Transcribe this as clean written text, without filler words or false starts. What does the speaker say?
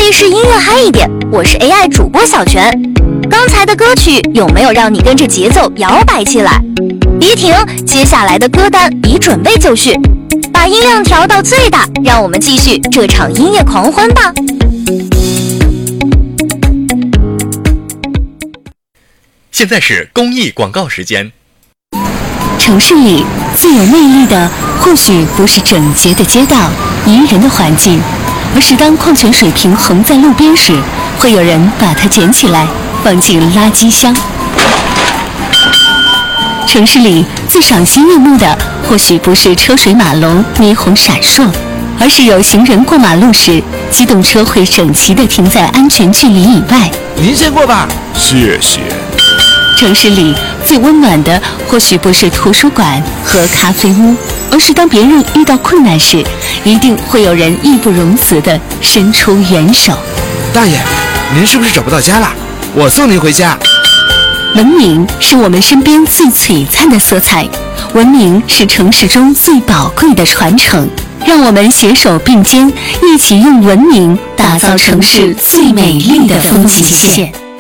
里是音乐嗨一点，我是 AI 主播小泉。刚才的歌曲有没有让你跟着节奏摇摆起来？别停，接下来的歌单已准备就绪，把音量调到最大，让我们继续这场音乐狂欢吧。 现在是公益广告时间。 城市里最有魅力的，或许不是整洁的街道、宜人的环境，而是当矿泉水瓶横在路边时，会有人把它捡起来放进垃圾箱。城市里最赏心悦目的，或许不是车水马龙、霓虹闪烁，而是有行人过马路时，机动车会整齐地停在安全距离以外。 您先过吧，谢谢。 城市里最温暖的，或许不是图书馆和咖啡屋，而是当别人遇到困难时，一定会有人义不容辞地伸出援手。 大爷，您是不是找不到家了？我送您回家。 文明是我们身边最璀璨的色彩，文明是城市中最宝贵的传承。让我们携手并肩，一起用文明打造城市最美丽的风景线。